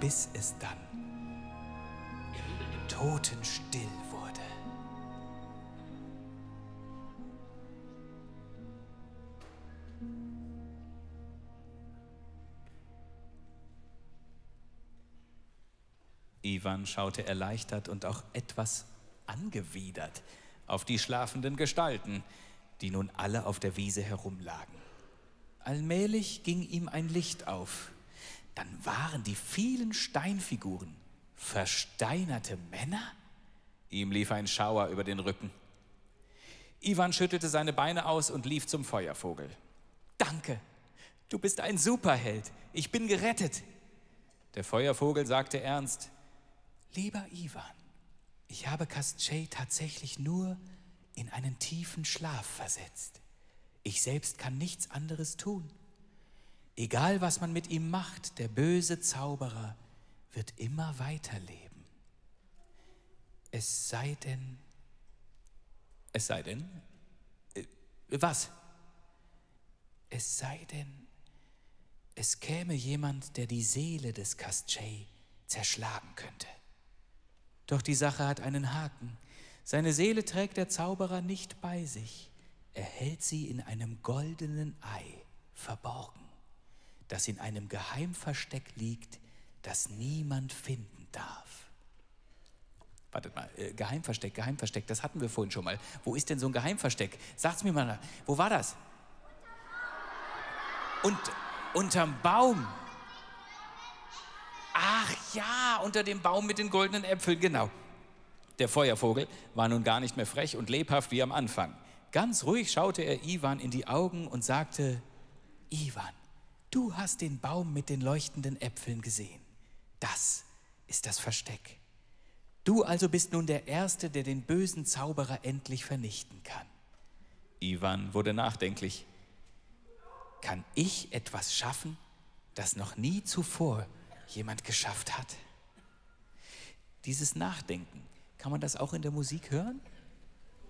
bis es dann totenstill wurde. Iwan schaute erleichtert und auch etwas angewidert auf die schlafenden Gestalten, die nun alle auf der Wiese herumlagen. Allmählich ging ihm ein Licht auf. Dann waren die vielen Steinfiguren versteinerte Männer? Ihm lief ein Schauer über den Rücken. Iwan schüttelte seine Beine aus und lief zum Feuervogel. »Danke, du bist ein Superheld. Ich bin gerettet.« Der Feuervogel sagte ernst: »Lieber Iwan, ich habe Kastschei tatsächlich nur in einen tiefen Schlaf versetzt. Ich selbst kann nichts anderes tun. Egal, was man mit ihm macht, der böse Zauberer wird immer weiterleben. Es sei denn, was? Es sei denn, es käme jemand, der die Seele des Kastschei zerschlagen könnte. Doch die Sache hat einen Haken. Seine Seele trägt der Zauberer nicht bei sich. Er hält sie in einem goldenen Ei verborgen, das in einem Geheimversteck liegt, das niemand finden darf.« Wartet mal, Geheimversteck, das hatten wir vorhin schon mal. Wo ist denn so ein Geheimversteck? Sagt's mir mal, wo war das? Unterm Baum. Ach ja, unter dem Baum mit den goldenen Äpfeln, genau. Der Feuervogel war nun gar nicht mehr frech und lebhaft wie am Anfang. Ganz ruhig schaute er Iwan in die Augen und sagte: »Iwan, du hast den Baum mit den leuchtenden Äpfeln gesehen. Das ist das Versteck. Du also bist nun der Erste, der den bösen Zauberer endlich vernichten kann.« Iwan wurde nachdenklich. »Kann ich etwas schaffen, das noch nie zuvor jemand geschafft hat?« Dieses Nachdenken, kann man das auch in der Musik hören?